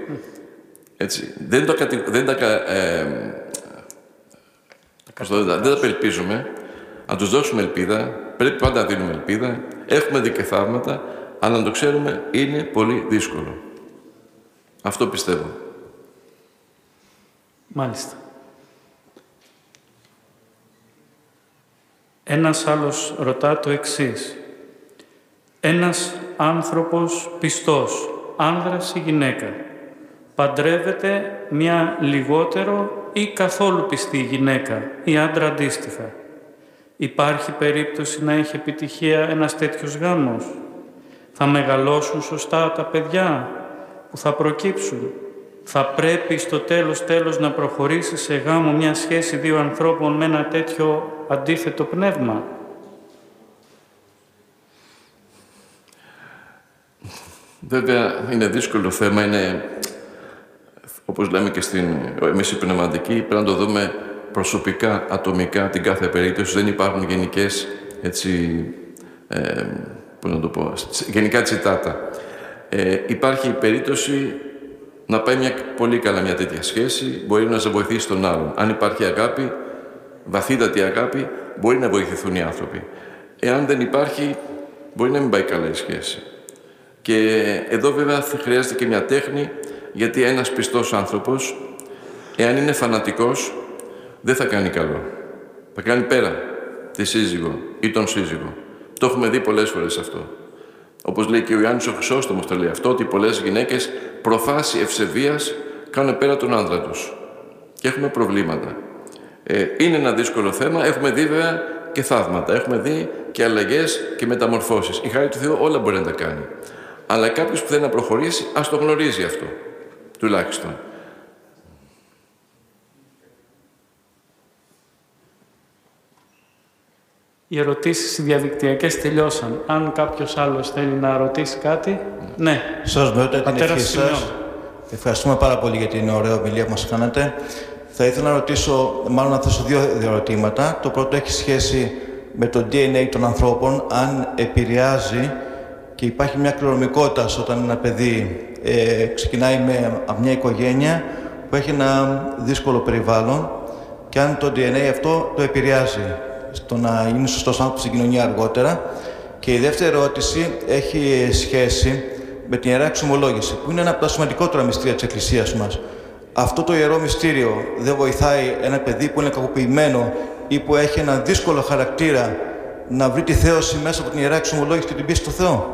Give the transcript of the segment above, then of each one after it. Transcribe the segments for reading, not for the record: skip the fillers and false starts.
Έτσι. Δεν τα απελπίζουμε. Να τους δώσουμε ελπίδα. Πρέπει πάντα να δίνουμε ελπίδα. Έχουμε δει και θαύματα, αλλά να το ξέρουμε είναι πολύ δύσκολο. Αυτό πιστεύω. Μάλιστα. Ένας άλλος ρωτά το εξής. Ένας άνθρωπος πιστός, άνδρας ή γυναίκα, παντρεύεται μια λιγότερο ή καθόλου πιστή γυναίκα ή άντρα αντίστοιχα. Υπάρχει περίπτωση να έχει επιτυχία ένας τέτοιος γάμος? Θα μεγαλώσουν σωστά τα παιδιά που θα προκύψουν? Θα πρέπει στο τέλος να προχωρήσει σε γάμο μια σχέση δύο ανθρώπων με ένα τέτοιο αντίθετο πνεύμα? Βέβαια, είναι δύσκολο θέμα. Είναι, όπως λέμε και εμείς οι πνευματικοί, πρέπει να το δούμε προσωπικά, ατομικά, την κάθε περίπτωση. Δεν υπάρχουν γενικές, έτσι, πώς να το πω, γενικά τσιτάτα. Υπάρχει η περίπτωση να πάει πολύ καλά μια τέτοια σχέση, μπορεί να σε βοηθήσει τον άλλον. Αν υπάρχει αγάπη, βαθύτατη αγάπη, μπορεί να βοηθηθούν οι άνθρωποι. Εάν δεν υπάρχει, μπορεί να μην πάει καλά η σχέση. Και εδώ βέβαια χρειάζεται και μια τέχνη, γιατί ένας πιστός άνθρωπος, εάν είναι φανατικός, δεν θα κάνει καλό. Θα κάνει πέρα τη σύζυγο ή τον σύζυγο. Το έχουμε δει πολλές φορές αυτό. Όπως λέει και ο Ιωάννης ο Χρυσόστομος το λέει αυτό, ότι πολλές γυναίκες προφάση ευσεβίας κάνουν πέρα τον άντρα τους. Και έχουμε προβλήματα. Είναι ένα δύσκολο θέμα. Έχουμε δει βέβαια και θαύματα. Έχουμε δει και αλλαγές και μεταμορφώσεις. Η χάρη του Θεού όλα μπορεί να τα κάνει. Αλλά κάποιος που θέλει να προχωρήσει, ας το γνωρίζει αυτό. Τουλάχιστον. Οι ερωτήσεις οι διαδικτυακές τελειώσαν. Αν κάποιος άλλος θέλει να ρωτήσει κάτι, ναι. Σας ρωτώ την ευχή σας. Ευχαριστούμε πάρα πολύ για την ωραία ομιλία που μας κάνατε. Θα ήθελα να ρωτήσω, μάλλον να θέσω δύο ερωτήματα. Το πρώτο έχει σχέση με το DNA των ανθρώπων, αν επηρεάζει και υπάρχει μια κληρονομικότητα όταν ένα παιδί ξεκινάει από μια οικογένεια που έχει ένα δύσκολο περιβάλλον και αν το DNA αυτό το επηρεάζει στο να είναι σωστός άνθρωπος στην κοινωνία αργότερα. Και η δεύτερη ερώτηση έχει σχέση με την Ιερά Εξομολόγηση, που είναι ένα από τα σημαντικότερα μυστήρια της Εκκλησίας μας. Αυτό το ιερό μυστήριο δεν βοηθάει ένα παιδί που είναι κακοποιημένο ή που έχει ένα δύσκολο χαρακτήρα να βρει τη θέωση μέσα από την Ιερά Εξομολόγηση και την πίστη στο Θεό?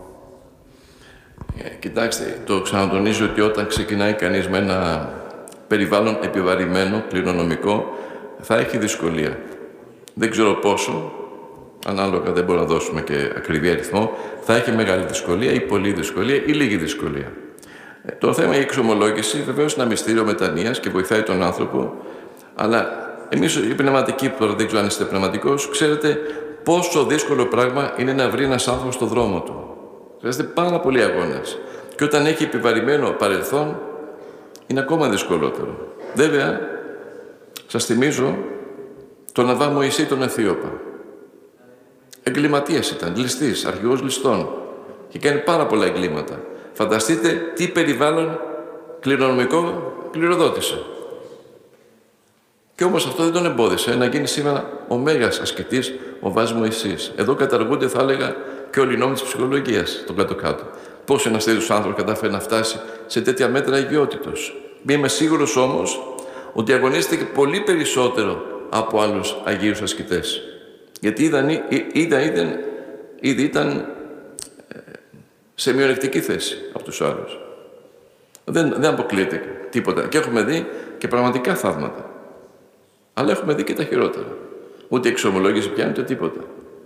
Κοιτάξτε, το ξανατονίζω ότι όταν ξεκινάει κανείς με ένα περιβάλλον επιβαρημένο, κληρονομικό, θα έχει δυσκολία. Δεν ξέρω πόσο, ανάλογα δεν μπορούμε να δώσουμε και ακριβή αριθμό, θα έχει μεγάλη δυσκολία ή πολλή δυσκολία ή λίγη δυσκολία. Το θέμα η εξομολόγηση βεβαίως είναι ένα μυστήριο μετανοίας και βοηθάει τον άνθρωπο, αλλά εμείς οι πνευματικοί, που τώρα δεν ξέρω αν είστε πνευματικός, ξέρετε πόσο δύσκολο πράγμα είναι να βρει ένας άνθρωπος στον δρόμο του. Χρειάζεται πάρα πολλοί αγώνες. Και όταν έχει επιβαρημένο παρελθόν, είναι ακόμα δυσκολότερο. Βέβαια, σας θυμίζω τον Αββά Μωυσή τον Αιθίωπα. Εγκληματίας ήταν, ληστής, αρχηγός ληστών. Και κάνει πάρα πολλά εγκλήματα. Φανταστείτε τι περιβάλλον κληρονομικό κληροδότησε. Και όμως αυτό δεν τον εμπόδισε να γίνει σήμερα ο μέγας ασκητής, ο Βάς Μωυσής. Εδώ καταργούνται, θα έλεγα, και όλοι οι νόμοι της ψυχολογίας, τον κάτω-κάτω. Πώς ένας τέτοιος άνθρωπος κατάφερε να φτάσει σε τέτοια μέτρα αγιότητος? Είμαι σίγουρος όμως ότι αγωνίστηκε πολύ περισσότερο από άλλους αγίους ασκητές. Γιατί ήδη ήταν σε μειονεκτική θέση από τους άλλους. Δεν αποκλείεται τίποτα. Και έχουμε δει και πραγματικά θαύματα. Αλλά έχουμε δει και τα χειρότερα. Ούτε η εξομολόγηση πια, ούτε τίποτα.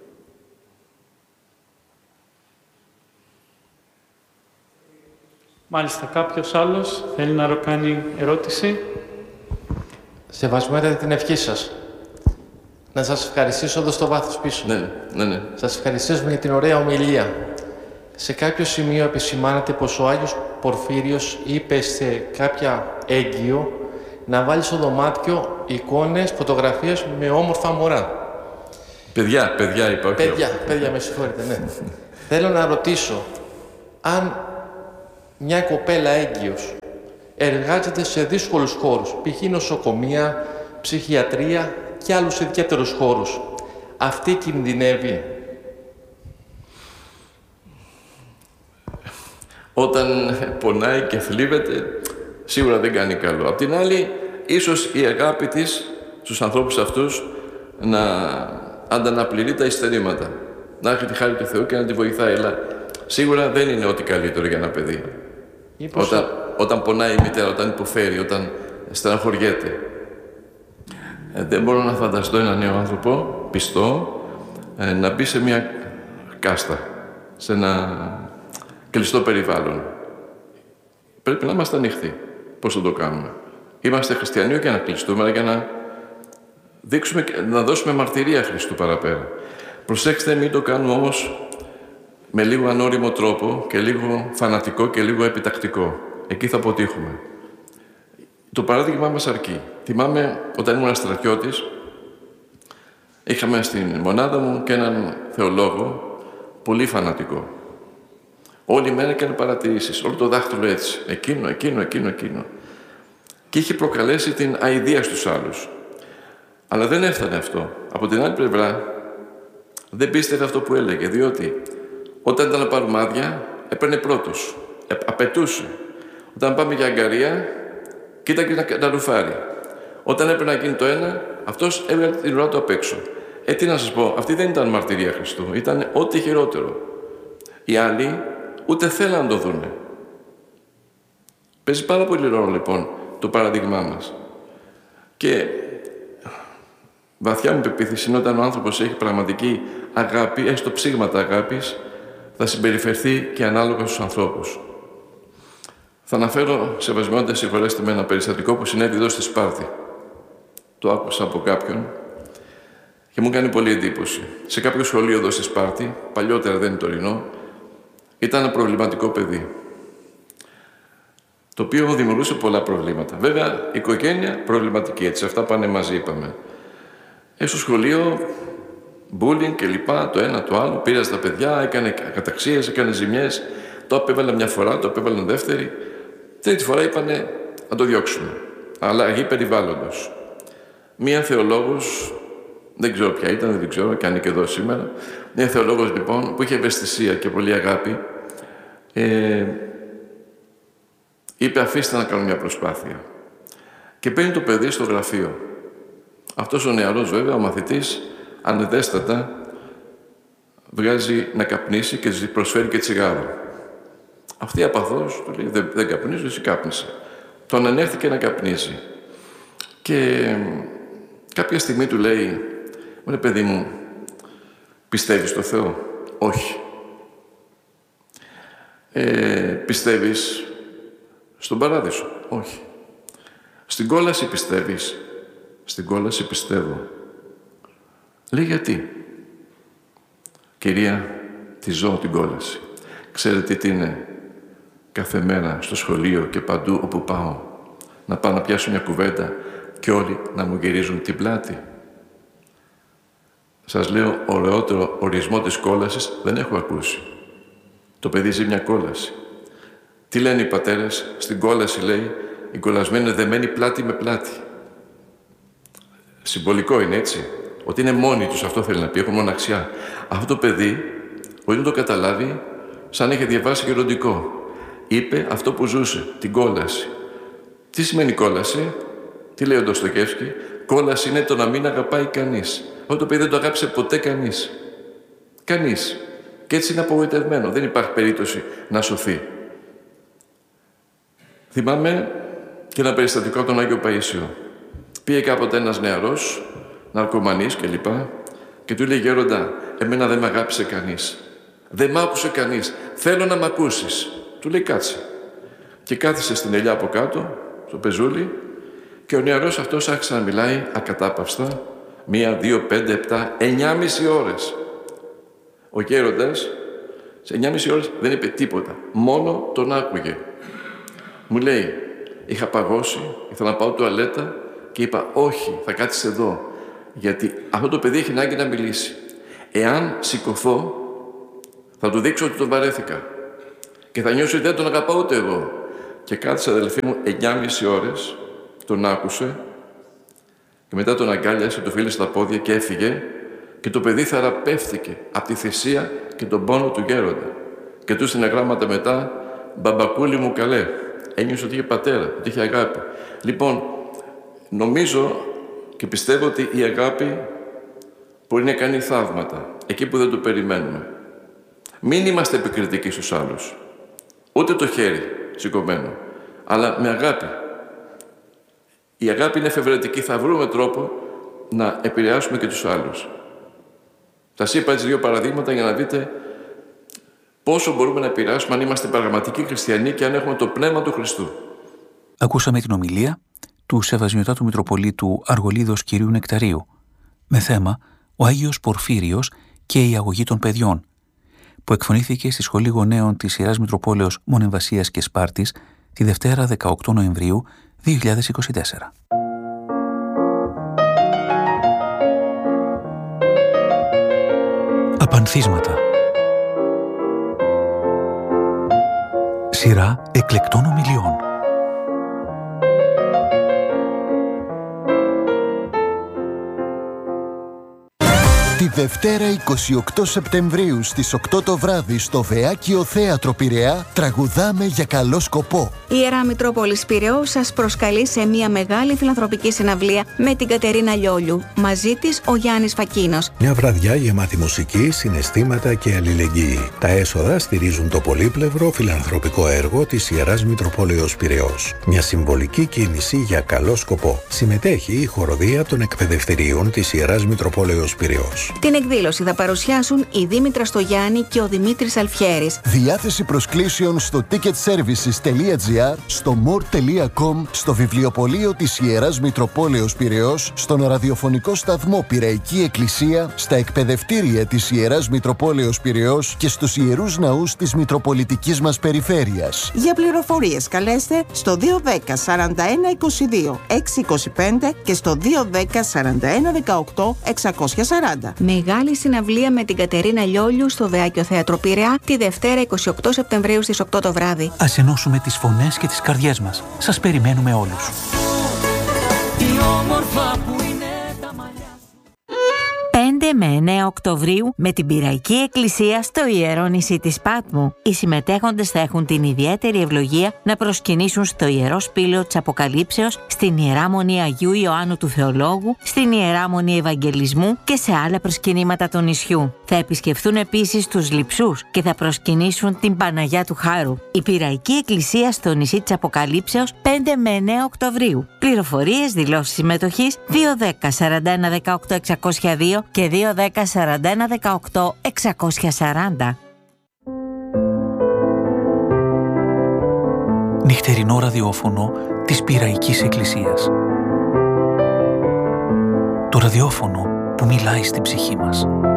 Μάλιστα, κάποιος άλλος θέλει να κάνει ερώτηση? Σεβασμένα την ευχή σας. Να σας ευχαριστήσω εδώ στο βάθος πίσω. Ναι. Σας ευχαριστήσουμε για την ωραία ομιλία. Σε κάποιο σημείο επισημάνατε πως ο Άγιος Πορφύριος είπε σε κάποια έγκυο να βάλει στο δωμάτιο εικόνες, φωτογραφίες με όμορφα μωρά. Παιδιά είπα. Παιδιά, με συγχωρείτε, ναι. Θέλω να ρωτήσω, αν μια κοπέλα έγκυος εργάζεται σε δύσκολους χώρους, π.χ. νοσοκομεία, ψυχιατρία και άλλους ιδιαίτερους χώρους. Αυτή κινδυνεύει. Όταν πονάει και θλίβεται, σίγουρα δεν κάνει καλό. Απ' την άλλη, ίσως η αγάπη της στους ανθρώπους αυτούς να ανταναπληρεί τα υστερήματα. Να έχει τη χάρη του Θεού και να τη βοηθάει. Αλλά σίγουρα δεν είναι ό,τι καλύτερο για ένα παιδί. Όταν πονάει η μητέρα, όταν υποφέρει, όταν στεναχωριέται. Δεν μπορώ να φανταστώ έναν νέο άνθρωπο, πιστό, να μπει σε μια κάστα, σε ένα κλειστό περιβάλλον. Πρέπει να είμαστε ανοιχτοί. Πώς θα το κάνουμε? Είμαστε χριστιανοί για να κλειστούμε, αλλά για να δείξουμε, να δώσουμε μαρτυρία Χριστού παραπέρα. Προσέξτε, μην το κάνουμε όμως με λίγο ανώριμο τρόπο και λίγο φανατικό και λίγο επιτακτικό. Εκεί θα αποτύχουμε. Το παράδειγμα μας αρκεί. Θυμάμαι όταν ήμουν στρατιώτης, είχαμε στην μονάδα μου και έναν θεολόγο πολύ φανατικό. Όλη μέρα έκανε παρατηρήσεις, όλο το δάχτυλο έτσι. Εκείνο. Και είχε προκαλέσει την αηδία στους άλλους. Αλλά δεν έφτανε αυτό. Από την άλλη πλευρά, δεν πίστευε αυτό που έλεγε, διότι όταν ήταν να πάρουμε άδεια, έπαιρνε πρώτος. Απαιτούσε. Όταν πάμε για αγκαρία, κοίταγε να ρουφάρει. Όταν έπαιρνε να γίνει το ένα, αυτός έβγαλε την ουρά του απ' έξω. Τι να σας πω, αυτή δεν ήταν μαρτυρία Χριστού. Ήταν ό,τι χειρότερο. Οι άλλοι ούτε θέλαν να το δούνε. Παίζει πάρα πολύ ρόλο λοιπόν το παράδειγμά μας. Και βαθιά μου πεποίθηση είναι όταν ο άνθρωπος έχει πραγματική αγάπη, έστω ψήγματα αγάπης, θα συμπεριφερθεί και ανάλογα στους ανθρώπους. Θα αναφέρω, σεβασμιότατες, συγχωρέστε με, ένα περιστατικό που συνέβη εδώ στη Σπάρτη. Το άκουσα από κάποιον και μου κάνει πολύ εντύπωση. Σε κάποιο σχολείο εδώ στη Σπάρτη, παλιότερα δεν είναι τωρινό, ήταν ένα προβληματικό παιδί, το οποίο δημιουργούσε πολλά προβλήματα. Βέβαια, η οικογένεια προβληματική, έτσι, αυτά πάνε μαζί, είπαμε. Στο σχολείο, bullying και λοιπά, το ένα το άλλο, πήραζε τα παιδιά, έκανε καταξίες, έκανε ζημιές, το απέβαλε μια φορά, το απέβαλε δεύτερη. Τρίτη φορά είπανε να το διώξουμε. Αλλαγή περιβάλλοντος. Μία θεολόγος, δεν ξέρω ποια ήταν, δεν ξέρω, και αν είναι και εδώ σήμερα, μία θεολόγος λοιπόν που είχε ευαισθησία και πολύ αγάπη, είπε αφήστε να κάνω μια προσπάθεια. Και παίρνει το παιδί στο γραφείο. Αυτός ο νεαρός βέβαια, ο μαθητής, ανεδέστατα βγάζει να καπνίσει και της προσφέρει και τσιγάρο. Αυτή απαθώς του λέει δεν καπνίζω, εσύ κάπνισε. Τον ανέχθηκε να καπνίσει. Και κάποια στιγμή του λέει, ρε παιδί μου, πιστεύεις στο Θεό? Όχι. Πιστεύεις στον παράδεισο? Όχι. Στην κόλαση πιστεύεις? Στην κόλαση πιστεύω. Λέει γιατί? Κυρία, τη ζω την κόλαση. Ξέρετε τι είναι κάθε μέρα στο σχολείο και παντού όπου πάω? Να πάω να πιάσω μια κουβέντα και όλοι να μου γυρίζουν την πλάτη. Σας λέω, ωραιότερο ορισμό της κόλασης δεν έχω ακούσει. Το παιδί ζει μια κόλαση. Τι λένε οι πατέρες? Στην κόλαση, λέει, οι κολλασμένοι είναι δεμένοι πλάτη με πλάτη. Συμβολικό είναι, έτσι. Ότι είναι μόνοι τους, αυτό θέλει να πει, έχουν μοναξιά. Αυτό το παιδί μπορεί να το καταλάβει σαν να είχε διαβάσει γεροντικό. Είπε αυτό που ζούσε, την κόλαση. Τι σημαίνει κόλαση? Τι λέει ο Ντοστογεύσκη? Κόλαση είναι το να μην αγαπάει κανείς. Αυτό το παιδί δεν το αγάπησε ποτέ κανείς. Κανείς. Και έτσι είναι απογοητευμένο. Δεν υπάρχει περίπτωση να σωθεί. Θυμάμαι και ένα περιστατικό από τον Άγιο Παΐσιο. Πήγε κάποτε ένας νεαρός, ναρκωμανής κλπ. Και του λέει, Γέροντα, εμένα δεν με αγάπησε κανείς. Δεν μ' άκουσε κανείς. Θέλω να μ' ακούσεις. Του λέει, κάτσε. Και κάθισε στην ελιά από κάτω, στο πεζούλι, και ο νεαρός αυτός άρχισε να μιλάει ακατάπαυστα, 1, 2, 5, 7, 9,5 ώρες. Ο γέροντας, σε 9,5 ώρες δεν είπε τίποτα. Μόνο τον άκουγε. Μου λέει, είχα παγώσει, ήθελα να πάω τουαλέτα και είπα, όχι, θα κάτσεις εδώ. Γιατί αυτό το παιδί έχει ανάγκη να μιλήσει. Εάν σηκωθώ, θα του δείξω ότι τον βαρέθηκα. Και θα νιώσω ότι δεν τον αγαπάω ούτε εγώ. Και κάθισε, αδελφή μου, 9,5 ώρες, τον άκουσε και μετά τον αγκάλιασε, το φίλησε στα πόδια και έφυγε και το παιδί θεραπεύτηκε από τη θυσία και τον πόνο του γέροντα. Και του στείλε γράμματα μετά, μπαμπακούλι μου καλέ. Ένιωσε ότι είχε πατέρα, ότι είχε αγάπη. Λοιπόν, νομίζω και πιστεύω ότι η αγάπη μπορεί να κάνει θαύματα, εκεί που δεν το περιμένουμε. Μην είμαστε επικριτικοί στους άλλους. Ούτε το χέρι σηκωμένο, αλλά με αγάπη. Η αγάπη είναι εφευρετική, θα βρούμε τρόπο να επηρεάσουμε και τους άλλους. Σας είπα έτσι 2 παραδείγματα για να δείτε πόσο μπορούμε να επηρεάσουμε αν είμαστε πραγματικοί χριστιανοί και αν έχουμε το πνεύμα του Χριστού. Ακούσαμε την ομιλία του Σεβασμιωτάτου Μητροπολίτου Αργολίδος Κυρίου Νεκταρίου με θέμα «Ο Άγιος Πορφύριος και η αγωγή των παιδιών», που εκφωνήθηκε στη Σχολή Γονέων της Ιεράς Μητροπόλεως Μονεμβασίας και Σπάρτης τη Δευτέρα 18 Νοεμβρίου 2024. Απανθίσματα. Σειρά εκλεκτών ομιλιών. Τη Δευτέρα 28 Σεπτεμβρίου στις 8 το βράδυ στο Βεάκιο Θέατρο Πειραιά τραγουδάμε για καλό σκοπό. Η Ιερά Μητρόπολης Πειραιώς σας προσκαλεί σε μια μεγάλη φιλανθρωπική συναυλία με την Κατερίνα Λιόλιου. Μαζί της ο Γιάννης Φακίνος. Μια βραδιά γεμάτη μουσική, συναισθήματα και αλληλεγγύη. Τα έσοδα στηρίζουν το πολύπλευρο φιλανθρωπικό έργο της Ιεράς Μητροπόλεως Πειραιώς. Μια συμβολική κίνηση για καλό σκοπό. Συμμετέχει η χοροδία των εκπαιδευτηρίων της Ιεράς Μητροπόλεως Πειραιώς. Την εκδήλωση θα παρουσιάσουν η Δήμητρα Στογιάννη και ο Δημήτρης Αλφιέρης. Διάθεση προσκλήσεων στο ticketservices.gr, στο more.com, στο βιβλιοπωλείο της Ιεράς Μητροπόλεως Πειραιώς, στον ραδιοφωνικό σταθμό Πειραϊκή Εκκλησία, στα εκπαιδευτήρια της Ιεράς Μητροπόλεως Πειραιώς και στους ιερούς ναούς της Μητροπολιτικής μας περιφέρειας. Για πληροφορίες καλέστε στο 210 41 22 625 και στο 210 41 18 640. Μεγάλη συναυλία με την Κατερίνα Λιόλιου στο Βεάκιο Θέατρο Πειραιά τη Δευτέρα 28 Σεπτεμβρίου στις 8 το βράδυ. Ας ενώσουμε τις φωνές και τις καρδιές μας. Σας περιμένουμε όλους. 5 με 9 Οκτωβρίου με την Πειραϊκή Εκκλησία στο Ιερό Νησί της Πάτμου. Οι συμμετέχοντες θα έχουν την ιδιαίτερη ευλογία να προσκυνήσουν στο Ιερό Σπήλαιο της Αποκαλύψεως, στην Ιερά Μονή Αγίου Ιωάννου του Θεολόγου, στην Ιερά Μονή Ευαγγελισμού και σε άλλα προσκυνήματα του νησιού. Θα επισκεφθούν επίσης τους Λειψούς και θα προσκυνήσουν την Παναγιά του Χάρου. Η Πειραϊκή Εκκλησία στο Νησί της Αποκαλύψεως 5 με 9 Οκτωβρίου. Πληροφορίες, δηλώσεις συμμετοχής 210 41 18 602 και 210 41 18 640. Νυχτερινό ραδιόφωνο της Πειραϊκής Εκκλησίας. Το ραδιόφωνο που μιλάει στην ψυχή μας.